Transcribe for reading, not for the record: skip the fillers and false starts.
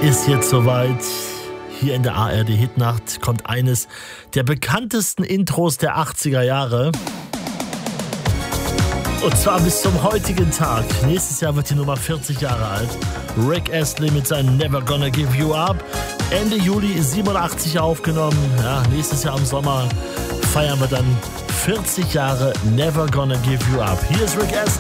ist jetzt soweit. Hier in der ARD Hitnacht kommt eines der bekanntesten Intros der 80er Jahre. Und zwar bis zum heutigen Tag. Nächstes Jahr wird die Nummer 40 Jahre alt. Rick Astley mit seinem Never Gonna Give You Up. Ende Juli 87 aufgenommen. Ja, nächstes Jahr im Sommer feiern wir dann 40 Jahre Never Gonna Give You Up. Hier ist Rick Astley.